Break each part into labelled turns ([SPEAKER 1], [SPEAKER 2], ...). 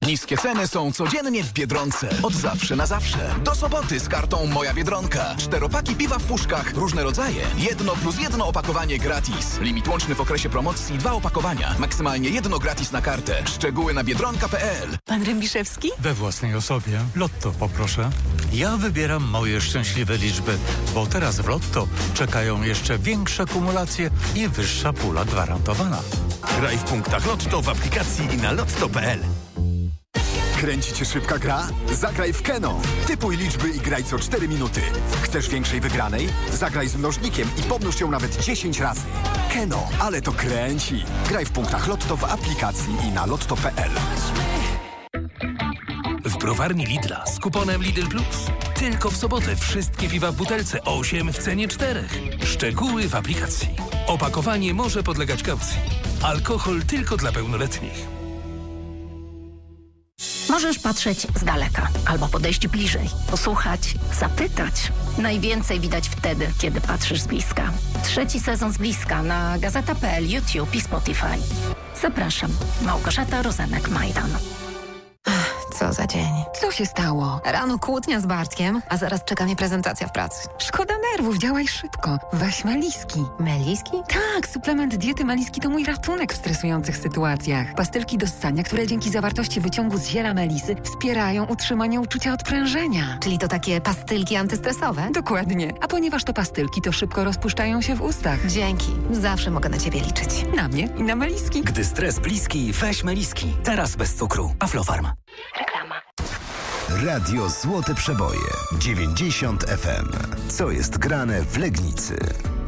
[SPEAKER 1] Niskie ceny są codziennie w Biedronce. Od zawsze na zawsze. Do soboty z kartą Moja Biedronka. 4 paki piwa w puszkach, różne rodzaje. 1+1 opakowanie gratis. Limit łączny w okresie promocji 2 opakowania. Maksymalnie 1 gratis na kartę. Szczegóły na biedronka.pl.
[SPEAKER 2] Pan Rębiszewski?
[SPEAKER 3] We własnej osobie. Lotto poproszę. Ja wybieram moje szczęśliwe liczby, bo teraz w Lotto czekają jeszcze większe kumulacje i wyższa pula gwarantowana.
[SPEAKER 4] Graj w punktach Lotto w aplikacji i na lotto.pl.
[SPEAKER 5] Kręci cię szybka gra? Zagraj w Keno. Typuj liczby i graj co 4 minuty. Chcesz większej wygranej? Zagraj z mnożnikiem i pomnóż ją nawet 10 razy. Keno, ale to kręci. Graj w punktach Lotto w aplikacji i na lotto.pl.
[SPEAKER 6] W browarni Lidla z kuponem Lidl Plus. Tylko w sobotę wszystkie piwa w butelce 8 w cenie 4. Szczegóły w aplikacji. Opakowanie może podlegać kaucji. Alkohol tylko dla pełnoletnich.
[SPEAKER 7] Możesz patrzeć z daleka albo podejść bliżej, posłuchać, zapytać. Najwięcej widać wtedy, kiedy patrzysz z bliska. 3. sezon z bliska na Gazeta.pl, YouTube i Spotify. Zapraszam. Małgorzata Rozenek-Majdan.
[SPEAKER 2] Co za dzień.
[SPEAKER 8] Co się stało?
[SPEAKER 2] Rano kłótnia z Bartkiem, a zaraz czeka mnie prezentacja w pracy.
[SPEAKER 8] Szkoda nerwów, działaj szybko. Weź Meliski.
[SPEAKER 2] Meliski?
[SPEAKER 8] Tak, suplement diety Meliski to mój ratunek w stresujących sytuacjach. Pastylki do ssania, które dzięki zawartości wyciągu z ziela melisy wspierają utrzymanie uczucia odprężenia.
[SPEAKER 2] Czyli to takie pastylki antystresowe?
[SPEAKER 8] Dokładnie. A ponieważ to pastylki, to szybko rozpuszczają się w ustach.
[SPEAKER 2] Dzięki. Zawsze mogę na ciebie liczyć.
[SPEAKER 8] Na mnie i na Meliski.
[SPEAKER 4] Gdy stres bliski, weź Meliski. Teraz bez cukru. Aflofarm.
[SPEAKER 7] Reklama.
[SPEAKER 9] Radio Złote Przeboje 90 FM. Co jest grane w Legnicy?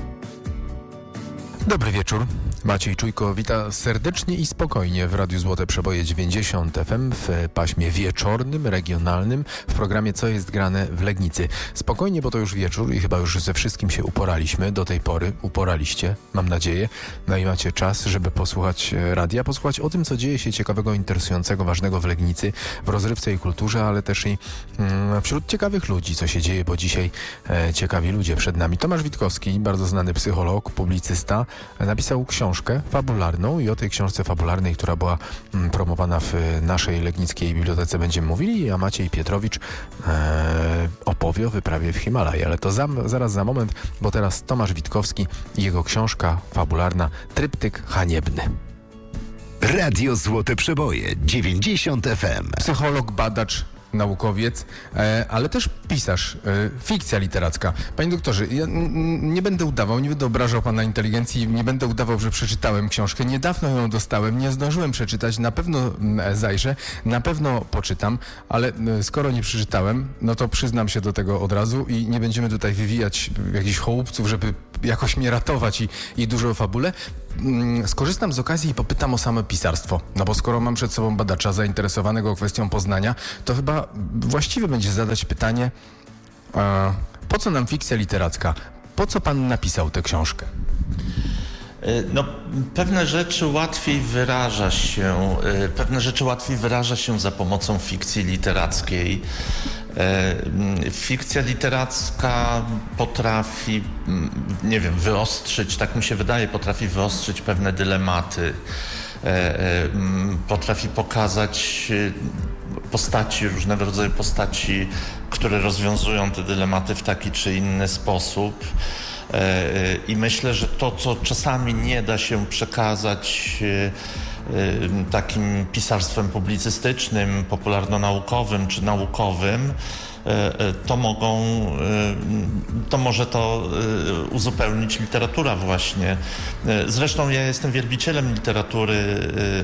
[SPEAKER 10] Dobry wieczór. Maciej Czujko wita serdecznie i spokojnie w Radiu Złote Przeboje 90 FM w paśmie wieczornym, regionalnym, w programie Co jest grane w Legnicy. Spokojnie, bo to już wieczór i chyba już ze wszystkim się uporaliśmy do tej pory. Uporaliście, mam nadzieję. No i macie czas, żeby posłuchać radia, posłuchać o tym, co dzieje się ciekawego, interesującego, ważnego w Legnicy, w rozrywce i kulturze, ale też i wśród ciekawych ludzi, co się dzieje, bo dzisiaj ciekawi ludzie przed nami. Tomasz Witkowski, bardzo znany psycholog, publicysta, napisał książkę fabularną i o tej książce fabularnej, która była promowana w naszej legnickiej bibliotece, będziemy mówili, a Maciej Pietrowicz opowie o wyprawie w Himalaje. Ale to zaraz za moment, bo teraz Tomasz Witkowski i jego książka fabularna Tryptyk haniebny.
[SPEAKER 9] Radio Złote Przeboje 90 FM.
[SPEAKER 10] Psycholog, badacz, naukowiec, ale też pisarz, fikcja literacka. Panie doktorze, ja nie będę udawał, nie będę obrażał pana inteligencji, nie będę udawał, że przeczytałem książkę. Niedawno ją dostałem, nie zdążyłem przeczytać, na pewno zajrzę, na pewno poczytam, ale skoro nie przeczytałem, no to przyznam się do tego od razu i nie będziemy tutaj wywijać jakichś chołupców, żeby jakoś mnie ratować i dużo o fabule. Skorzystam z okazji i popytam o samo pisarstwo. No bo skoro mam przed sobą badacza zainteresowanego kwestią Poznania, to chyba właściwe będzie zadać pytanie, po co nam fikcja literacka? Po co pan napisał tę książkę?
[SPEAKER 11] No, pewne rzeczy łatwiej wyraża się za pomocą fikcji literackiej. Fikcja literacka potrafi, nie wiem, wyostrzyć, tak mi się wydaje, potrafi wyostrzyć pewne dylematy, potrafi pokazać postaci, różnego rodzaju postaci, które rozwiązują te dylematy w taki czy inny sposób. I myślę, że to, co czasami nie da się przekazać takim pisarstwem publicystycznym, popularno-naukowym czy naukowym, to może to uzupełnić literatura właśnie. Zresztą ja jestem wielbicielem literatury,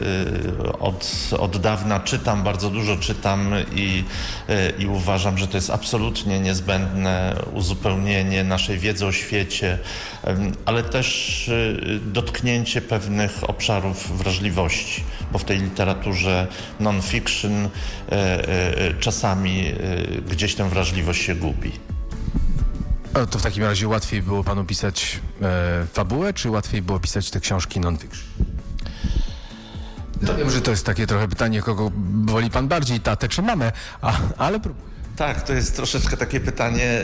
[SPEAKER 11] od dawna czytam, bardzo dużo czytam i uważam, że to jest absolutnie niezbędne uzupełnienie naszej wiedzy o świecie, ale też dotknięcie pewnych obszarów wrażliwości, bo w tej literaturze non-fiction czasami gdzieś tę wrażliwość się gubi.
[SPEAKER 10] To w takim razie łatwiej było panu pisać fabułę, czy łatwiej było pisać te książki non-fiction? No wiem, że to jest takie trochę pytanie, kogo woli pan bardziej, tatę czy mamę, ale próbuję.
[SPEAKER 11] Tak, to jest troszeczkę takie pytanie.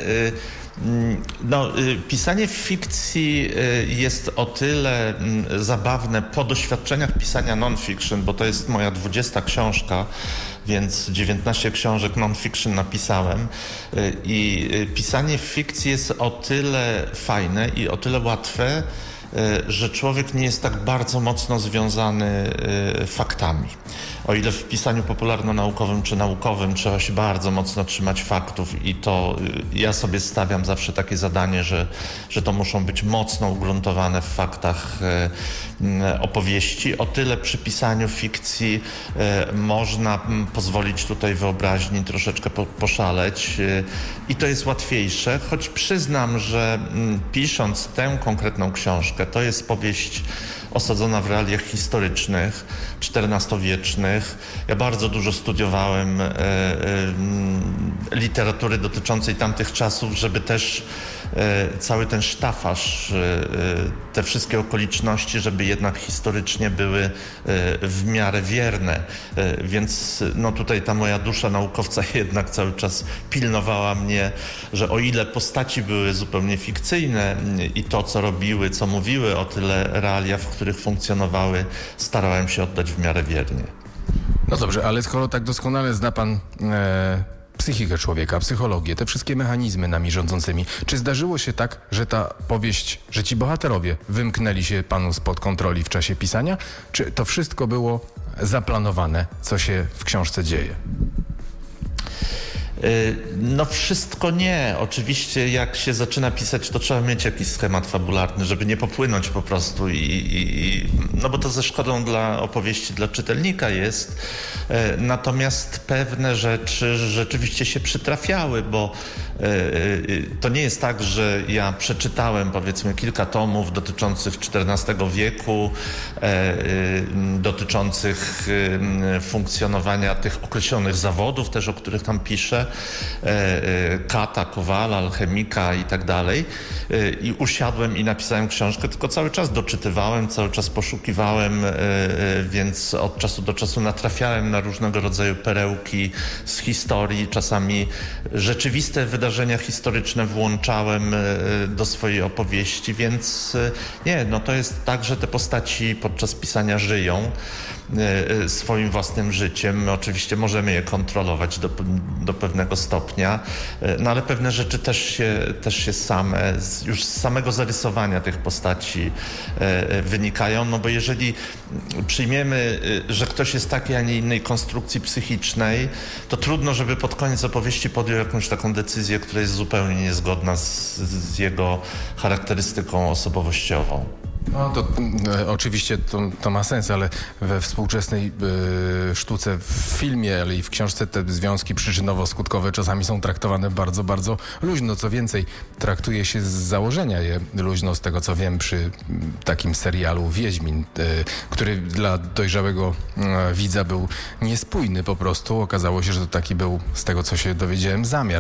[SPEAKER 11] Pisanie fikcji jest o tyle zabawne po doświadczeniach pisania non-fiction, bo to jest moja 20. książka, więc 19 książek non-fiction napisałem i pisanie fikcji jest o tyle fajne i o tyle łatwe, że człowiek nie jest tak bardzo mocno związany faktami. O ile w pisaniu popularno-naukowym czy naukowym trzeba się bardzo mocno trzymać faktów i to ja sobie stawiam zawsze takie zadanie, że to muszą być mocno ugruntowane w faktach opowieści. O tyle przy pisaniu fikcji można pozwolić tutaj wyobraźni troszeczkę poszaleć i to jest łatwiejsze, choć przyznam, że pisząc tę konkretną książkę, to jest powieść osadzona w realiach historycznych, XIV-wiecznych. Ja bardzo dużo studiowałem literatury dotyczącej tamtych czasów, żeby też cały ten sztafaż, te wszystkie okoliczności, żeby jednak historycznie były w miarę wierne. Więc tutaj ta moja dusza naukowca jednak cały czas pilnowała mnie, że o ile postaci były zupełnie fikcyjne i to, co robiły, co mówiły, o tyle realia, w których funkcjonowały, starałem się oddać w miarę wiernie.
[SPEAKER 10] No dobrze, ale skoro tak doskonale zna pan psychikę człowieka, psychologię, te wszystkie mechanizmy nami rządzącymi, czy zdarzyło się tak, że ta powieść, że ci bohaterowie wymknęli się panu spod kontroli w czasie pisania, czy to wszystko było zaplanowane, co się w książce dzieje?
[SPEAKER 11] Wszystko nie. Oczywiście jak się zaczyna pisać, to trzeba mieć jakiś schemat fabularny, żeby nie popłynąć po prostu bo to ze szkodą dla opowieści, dla czytelnika jest. Natomiast pewne rzeczy rzeczywiście się przytrafiały, bo to nie jest tak, że ja przeczytałem powiedzmy kilka tomów dotyczących XIV wieku, dotyczących funkcjonowania tych określonych zawodów też, o których tam piszę, kata, kowala, alchemika i tak dalej. I usiadłem i napisałem książkę, tylko cały czas doczytywałem, cały czas poszukiwałem, więc od czasu do czasu natrafiałem na różnego rodzaju perełki z historii. Czasami rzeczywiste wydarzenia historyczne włączałem do swojej opowieści, więc to jest tak, że te postaci podczas pisania żyją swoim własnym życiem. My oczywiście możemy je kontrolować do pewnego stopnia, ale pewne rzeczy też się same, już z samego zarysowania tych postaci wynikają, bo jeżeli przyjmiemy, że ktoś jest takiej, a nie innej konstrukcji psychicznej, to trudno, żeby pod koniec opowieści podjął jakąś taką decyzję, która jest zupełnie niezgodna z jego charakterystyką osobowościową.
[SPEAKER 10] Oczywiście to ma sens, ale we współczesnej sztuce, w filmie, ale i w książce te związki przyczynowo-skutkowe czasami są traktowane bardzo, bardzo luźno. Co więcej, traktuje się z założenia je luźno, z tego co wiem, przy takim serialu Wiedźmin, który dla dojrzałego widza był niespójny po prostu. Okazało się, że to taki był, z tego co się dowiedziałem, zamiar.